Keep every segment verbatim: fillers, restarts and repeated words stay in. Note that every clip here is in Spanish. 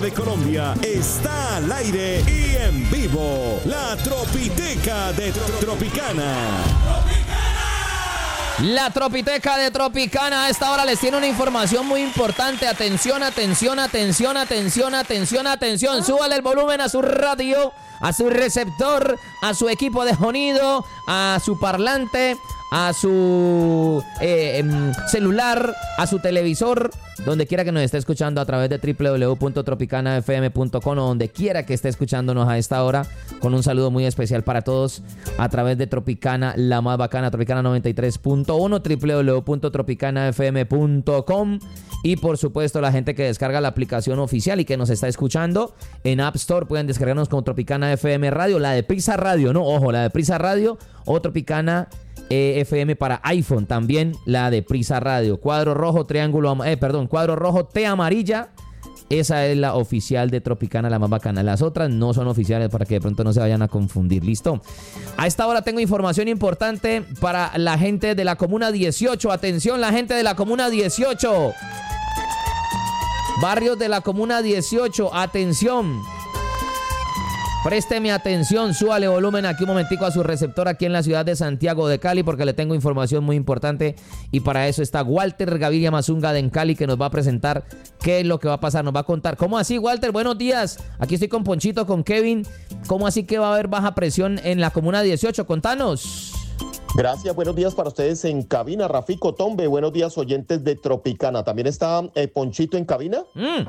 de Colombia está al aire y en vivo. La Tropiteca de Tropicana. La Tropiteca de Tropicana a esta hora les tiene una información muy importante. Atención, atención, atención, atención, atención, atención. Súbale el volumen a su radio, a su receptor, a su equipo de sonido, a su parlante, a su eh, celular, a su televisor, donde quiera que nos esté escuchando a través de doble u doble u doble u punto tropicana f m punto com o donde quiera que esté escuchándonos a esta hora, con un saludo muy especial para todos a través de Tropicana, la más bacana, Tropicana noventa y tres punto uno, doble u doble u doble u punto tropicana f m punto com, y por supuesto la gente que descarga la aplicación oficial y que nos está escuchando en App Store, pueden descargarnos como Tropicana F M Radio, la de Prisa Radio, no, ojo, la de Prisa Radio o Tropicana Eh, F M para iPhone, también la de Prisa Radio. Cuadro rojo, triángulo, eh, perdón, cuadro rojo, T amarilla. Esa es la oficial de Tropicana, la más bacana. Las otras no son oficiales para que de pronto no se vayan a confundir. ¿Listo? A esta hora tengo información importante para la gente de la Comuna dieciocho. Atención, la gente de la Comuna dieciocho. Barrios de la Comuna dieciocho, atención. Présteme atención, súbale volumen aquí un momentico a su receptor aquí en la ciudad de Santiago de Cali, porque le tengo información muy importante y para eso está Walter Gaviria Mazunga de en Cali, que nos va a presentar qué es lo que va a pasar, nos va a contar. ¿Cómo así, Walter? Buenos días, aquí estoy con Ponchito, con Kevin. ¿Cómo así que va a haber baja presión en la Comuna dieciocho? Contanos. Gracias, buenos días para ustedes en cabina, Rafico, Tombe, buenos días oyentes de Tropicana. ¿También está eh, Ponchito en cabina? Mm.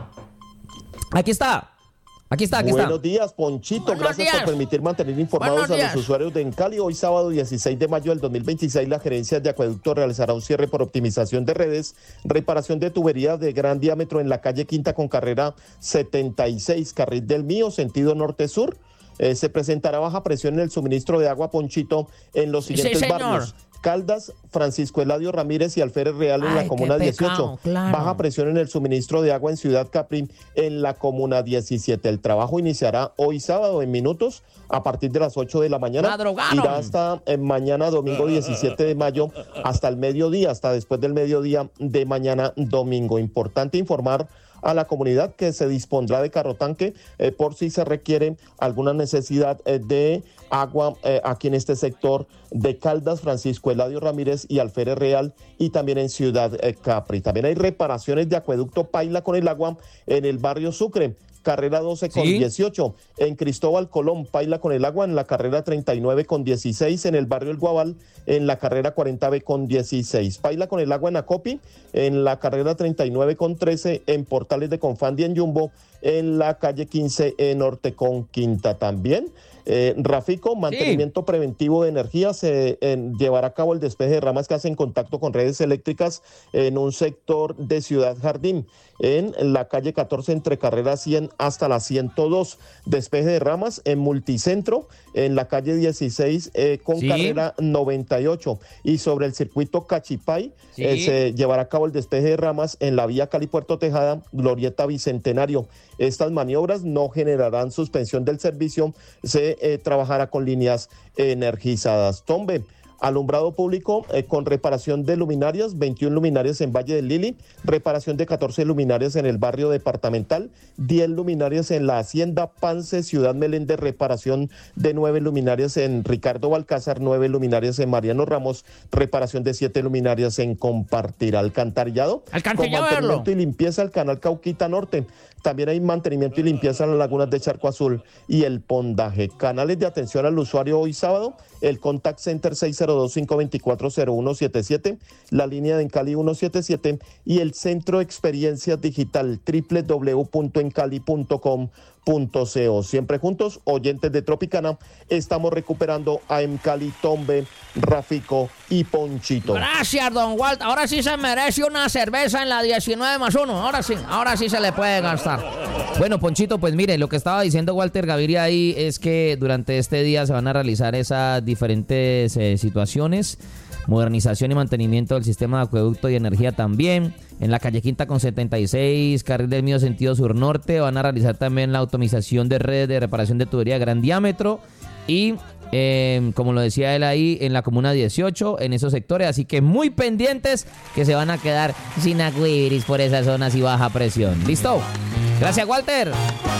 Aquí está. Aquí está, aquí Buenos está. Buenos días, Ponchito. Buenos Gracias días. por permitir mantener informados a los usuarios de Encali. Hoy sábado dieciséis de mayo del dos mil veintiséis, la gerencia de acueducto realizará un cierre por optimización de redes, reparación de tuberías de gran diámetro en la calle Quinta con carrera setenta y seis, carril del Mío, sentido norte-sur. Eh, se presentará baja presión en el suministro de agua, Ponchito, en los siguientes sí, barrios. Caldas, Francisco Eladio Ramírez y Alférez Real en Ay, la Comuna qué pecado, dieciocho. claro. Baja presión en el suministro de agua en Ciudad Capri en la Comuna diecisiete. El trabajo iniciará hoy sábado en minutos a partir de las ocho de la mañana. Madrugaron. Irá hasta eh, mañana domingo diecisiete de mayo hasta el mediodía, hasta después del mediodía de mañana domingo. Importante informar a la comunidad que se dispondrá de carro tanque eh, por si se requiere alguna necesidad eh, de agua eh, aquí en este sector de Caldas, Francisco Eladio Ramírez y Alférez Real, y también en Ciudad eh, Capri. También hay reparaciones de acueducto Paila con el agua en el barrio Sucre, carrera doce con ¿Sí? dieciocho, en Cristóbal Colón, Paila con el agua en la carrera treinta y nueve con dieciséis, en el barrio El Guabal, en la carrera cuarenta B con dieciséis, Paila con el agua en Acopi, en la carrera treinta y nueve con trece, en Portales de Confandi en Yumbo, en la calle quince en Norte con Quinta también. Eh, Rafico, mantenimiento sí. preventivo de energía, se eh, llevará a cabo el despeje de ramas que hacen contacto con redes eléctricas en un sector de Ciudad Jardín, en la calle catorce entre carrera cien hasta la ciento dos, despeje de ramas en Multicentro, en la calle dieciséis eh, con sí. carrera noventa y ocho, y sobre el circuito Cachipay sí. eh, se llevará a cabo el despeje de ramas en la vía Cali Puerto Tejada, Glorieta Bicentenario. Estas maniobras no generarán suspensión del servicio, se eh, trabajará con líneas energizadas. Tombe, alumbrado público eh, con reparación de luminarias, veintiuna luminarias en Valle del Lili, reparación de catorce luminarias en el barrio departamental, diez luminarias en la Hacienda Pance, Ciudad Meléndez, reparación de nueve luminarias en Ricardo Balcázar, nueve luminarias en Mariano Ramos, reparación de siete luminarias en Compartir. Alcantarillado, Alcantarillado, con mantenimiento y limpieza al canal Cauquita Norte. También hay mantenimiento y limpieza en las lagunas de Charco Azul y el Pondaje. Canales de atención al usuario hoy sábado, el Contact Center seis cero dos, cinco dos cuatro, cero uno siete siete, la línea de Encali ciento setenta y siete y el Centro de Experiencias Digital doble u doble u doble u punto encali punto com punto co. Siempre juntos, oyentes de Tropicana, estamos recuperando a Encali, Tombe, Rafico y Ponchito. Gracias, don Walt. Ahora sí se merece una cerveza en la diecinueve más uno. Ahora sí, ahora sí se le puede gastar. Bueno, Ponchito, pues mire, lo que estaba diciendo Walter Gaviria ahí es que durante este día se van a realizar esas diferentes eh, situaciones. Modernización y mantenimiento del sistema de acueducto y energía también. En la calle Quinta con setenta y seis, carril del Mío sentido sur-norte, van a realizar también la automatización de redes de reparación de tubería de gran diámetro. Y, eh, como lo decía él ahí, en la Comuna dieciocho, en esos sectores. Así que muy pendientes que se van a quedar sin aguiris por esas zonas y baja presión. ¿Listo? Gracias, Walter.